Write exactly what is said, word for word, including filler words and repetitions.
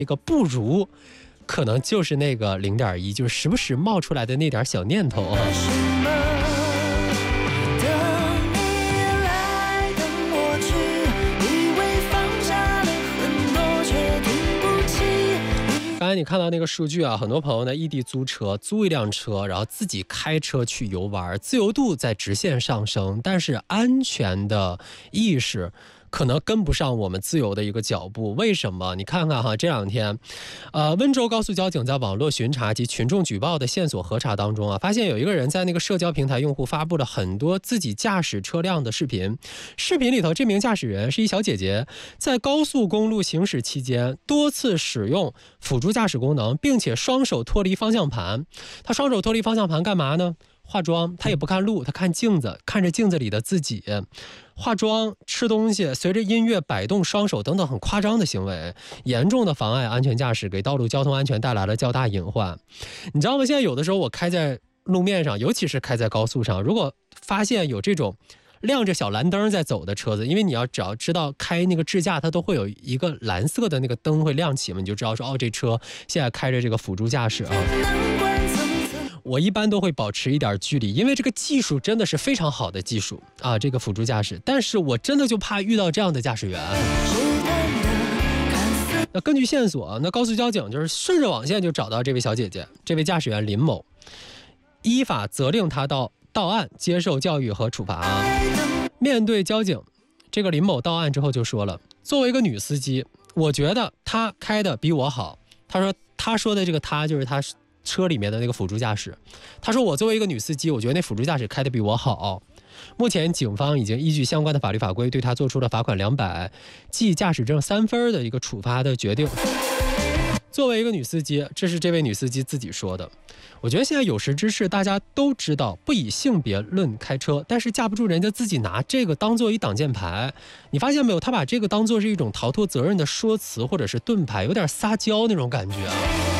那个不如，可能就是那个零点一，就是时不时冒出来的那点小念头啊。刚才你看到那个数据啊，很多朋友呢异地租车，租一辆车，然后自己开车去游玩，自由度在直线上升，但是安全的意识可能跟不上我们自由的一个脚步。为什么？你看看哈，这两天，呃，温州高速交警在网络巡查及群众举报的线索核查当中啊，发现有一个人在那个社交平台用户发布了很多自己驾驶车辆的视频。视频里头，这名驾驶员是一小姐姐，在高速公路行驶期间多次使用辅助驾驶功能，并且双手脱离方向盘。她双手脱离方向盘干嘛呢？化妆，她也不看路，她看镜子，看着镜子里的自己。化妆、吃东西，随着音乐摆动双手等等很夸张的行为，严重的妨碍安全驾驶，给道路交通安全带来了较大隐患。你知道吗？现在有的时候我开在路面上，尤其是开在高速上，如果发现有这种亮着小蓝灯在走的车子，因为你要只要知道开那个智驾，它都会有一个蓝色的那个灯会亮起嘛，你就知道说哦，这车现在开着这个辅助驾驶啊。我一般都会保持一点距离，因为这个技术真的是非常好的技术啊，这个辅助驾驶。但是我真的就怕遇到这样的驾驶员。那根据线索，那高速交警就是顺着网线就找到这位小姐姐，这位驾驶员林某，依法责令她到到案接受教育和处罚。面对交警，这个林某到案之后就说了，作为一个女司机，我觉得她开的比我好。她说她说的这个她就是她车里面的那个辅助驾驶。他说我作为一个女司机，我觉得那辅助驾驶开得比我好。目前警方已经依据相关的法律法规对他做出了罚款两百、记驾驶证三分的一个处罚的决定。作为一个女司机，这是这位女司机自己说的。我觉得现在有识之士大家都知道不以性别论开车，但是架不住人家自己拿这个当做一挡箭牌。你发现没有，他把这个当做是一种逃脱责任的说辞或者是盾牌，有点撒娇那种感觉啊。